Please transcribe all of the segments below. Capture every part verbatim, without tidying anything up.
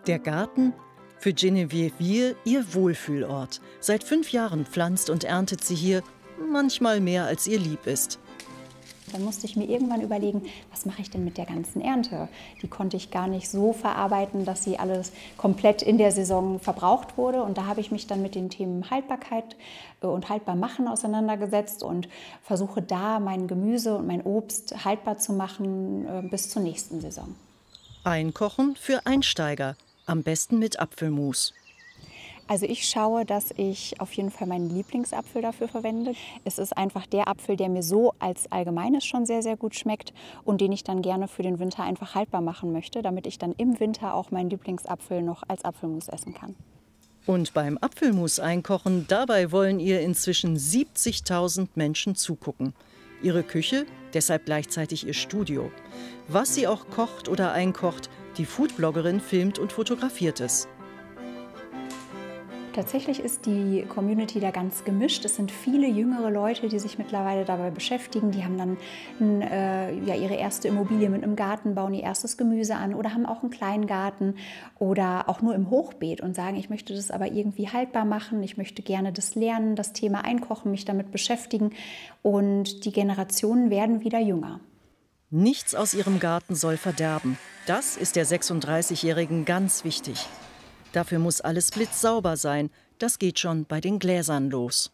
Der Garten? Für Geneviève Wier ihr Wohlfühlort. Seit fünf Jahren pflanzt und erntet sie hier manchmal mehr, als ihr lieb ist. Dann musste ich mir irgendwann überlegen, was mache ich denn mit der ganzen Ernte? Die konnte ich gar nicht so verarbeiten, dass sie alles komplett in der Saison verbraucht wurde. Und da habe ich mich dann mit den Themen Haltbarkeit und Haltbarmachen auseinandergesetzt und versuche da mein Gemüse und mein Obst haltbar zu machen bis zur nächsten Saison. Einkochen für Einsteiger, am besten mit Apfelmus. Also ich schaue, dass ich auf jeden Fall meinen Lieblingsapfel dafür verwende. Es ist einfach der Apfel, der mir so als Allgemeines schon sehr, sehr gut schmeckt und den ich dann gerne für den Winter einfach haltbar machen möchte, damit ich dann im Winter auch meinen Lieblingsapfel noch als Apfelmus essen kann. Und beim Apfelmus einkochen, dabei wollen ihr inzwischen siebzigtausend Menschen zugucken. Ihre Küche, deshalb gleichzeitig ihr Studio. Was sie auch kocht oder einkocht, die Foodbloggerin filmt und fotografiert es. Tatsächlich ist die Community da ganz gemischt. Es sind viele jüngere Leute, die sich mittlerweile dabei beschäftigen. Die haben dann äh, ja, ihre erste Immobilie mit einem Garten, bauen ihr erstes Gemüse an oder haben auch einen kleinen Garten oder auch nur im Hochbeet und sagen, ich möchte das aber irgendwie haltbar machen. Ich möchte gerne das lernen, das Thema Einkochen, mich damit beschäftigen. Und die Generationen werden wieder jünger. Nichts aus ihrem Garten soll verderben. Das ist der sechsunddreißigjährigen ganz wichtig. Dafür muss alles blitzsauber sein. Das geht schon bei den Gläsern los.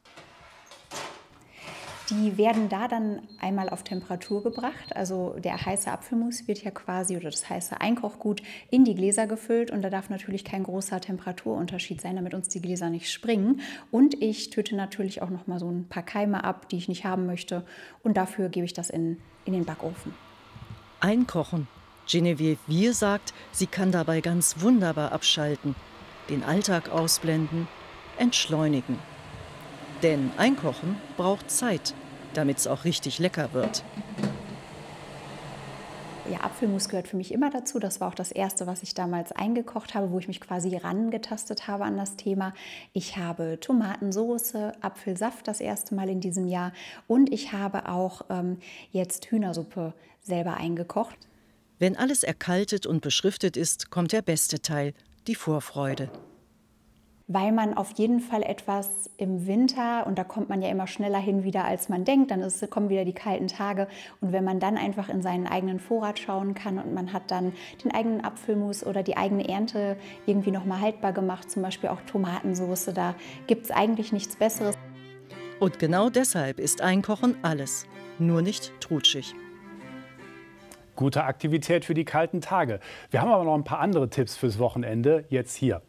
Die werden da dann einmal auf Temperatur gebracht. Also der heiße Apfelmus wird ja quasi, oder das heiße Einkochgut, in die Gläser gefüllt. Und da darf natürlich kein großer Temperaturunterschied sein, damit uns die Gläser nicht springen. Und ich töte natürlich auch noch mal so ein paar Keime ab, die ich nicht haben möchte. Und dafür gebe ich das in, in den Backofen. Einkochen. Geneviève Wier sagt, sie kann dabei ganz wunderbar abschalten. Den Alltag ausblenden, entschleunigen. Denn Einkochen braucht Zeit, damit es auch richtig lecker wird. Ja, Apfelmus gehört für mich immer dazu. Das war auch das Erste, was ich damals eingekocht habe, wo ich mich quasi rangetastet habe an das Thema. Ich habe Tomatensauce, Apfelsaft das erste Mal in diesem Jahr und ich habe auch ähm, jetzt Hühnersuppe selber eingekocht. Wenn alles erkaltet und beschriftet ist, kommt der beste Teil, die Vorfreude. Weil man auf jeden Fall etwas im Winter, und da kommt man ja immer schneller hin wieder, als man denkt, dann ist, kommen wieder die kalten Tage. Und wenn man dann einfach in seinen eigenen Vorrat schauen kann und man hat dann den eigenen Apfelmus oder die eigene Ernte irgendwie nochmal haltbar gemacht, zum Beispiel auch Tomatensauce, da gibt es eigentlich nichts Besseres. Und genau deshalb ist Einkochen alles, nur nicht trutschig. Gute Aktivität für die kalten Tage. Wir haben aber noch ein paar andere Tipps fürs Wochenende, jetzt hier.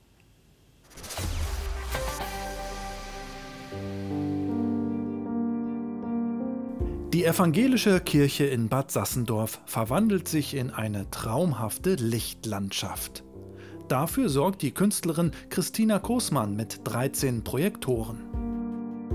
Die evangelische Kirche in Bad Sassendorf verwandelt sich in eine traumhafte Lichtlandschaft. Dafür sorgt die Künstlerin Christina Großmann mit dreizehn Projektoren.